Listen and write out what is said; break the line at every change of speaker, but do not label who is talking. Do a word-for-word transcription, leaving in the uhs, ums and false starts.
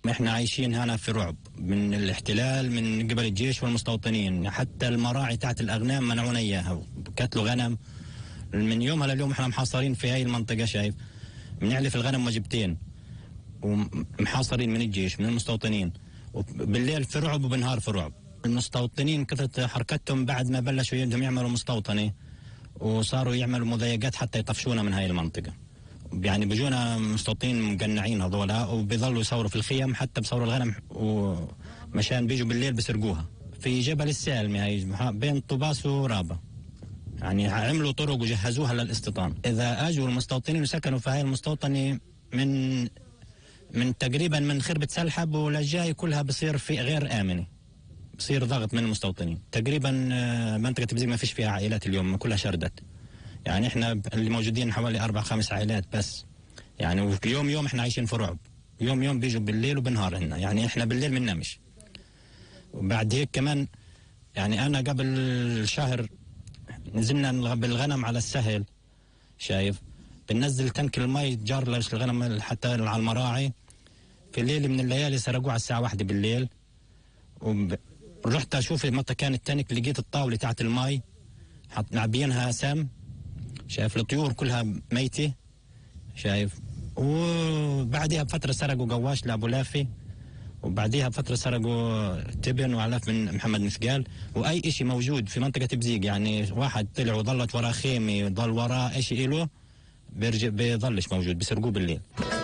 احنا عايشين هنا في رعب من الاحتلال من قبل الجيش والمستوطنين، حتى المراعي تاعت الاغنام منعونا اياها، قتلوا غنم من يومها لليوم. احنا محاصرين في هاي المنطقه، شايف بنعلف الغنم وجبتين ومحاصرين من الجيش من المستوطنين، وبالليل في رعب وبالنهار في رعب. المستوطنين كثرت حركتهم بعد ما بلشوا يدهم يعملوا مستوطنه، وصاروا يعملوا مضايقات حتى يطفشونا من هاي المنطقه. يعني بيجونا مستوطنين مقنعين هذولا، وبيظلوا يصوروا في الخيم، حتى بصوروا الغنم ومشان بيجوا بالليل بسرقوها. في جبل السالمي هاي بين طوباس ورابا، يعني عملوا طرق وجهزوها للاستيطان. اذا اجوا المستوطنين وسكنوا في هاي المستوطنه من من تقريبا من خربة سلحب وللجاي كلها بصير في غير آمنة، بصير ضغط من المستوطنين. تقريبا منطقة بزيق ما فيش فيها عائلات اليوم، كلها شردت. يعني احنا اللي موجودين حوالي أربع خمس عائلات بس. يعني وفي يوم يوم احنا عايشين في رعب، يوم يوم بيجوا بالليل وبنهار هنا. يعني احنا بالليل بننامش. وبعد هيك كمان يعني انا قبل شهر نزلنا بالغنم على السهل، شايف بننزل تنك المي جار للغنم حتى على المراعي. في الليل من الليالي سرقوه على الساعة واحدة بالليل، ورحت أشوف متى كان التانك، لقيت الطاولة تاعت الماي حط معبينها سم، شايف الطيور كلها ميتة، شايف. وبعدها بفترة سرقوا قواش لأبو لافي، وبعديها بفترة سرقوا تبن وعلاف من محمد مثقال، وأي إشي موجود في منطقة بزيق. يعني واحد طلع وظلت وراه خيمة، ضل وراه إشي إله بيرجع بيظلش موجود، بيسرقوه بالليل.